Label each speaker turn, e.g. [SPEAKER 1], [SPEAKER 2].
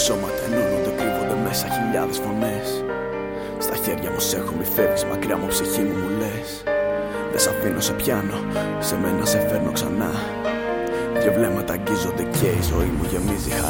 [SPEAKER 1] σώματα ενώνονται, κρύβονται μέσα χιλιάδες φωνές. Στα χέρια μου σ' έχω, μη φεύγεις μακριά μου, ψυχή μου, μου λες. Δεν σ' αφήνω, σε πιάνω, σε μένα σε φέρνω ξανά. Δυο βλέμματα αγγίζονται και η ζωή μου γεμίζει χαρά.